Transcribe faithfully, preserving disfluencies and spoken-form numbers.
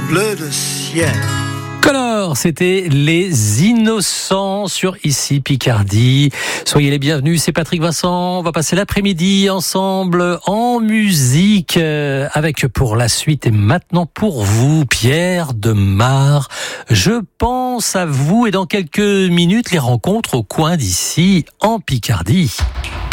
bleu de ciel. Color, c'était Les Innocents sur Ici Picardie. Soyez les bienvenus, c'est Patrick Vincent. On va passer l'après-midi ensemble en musique euh, avec pour la suite et maintenant pour vous, Pierre Demar. Je pense à vous et dans quelques minutes, les rencontres au coin d'ici en Picardie.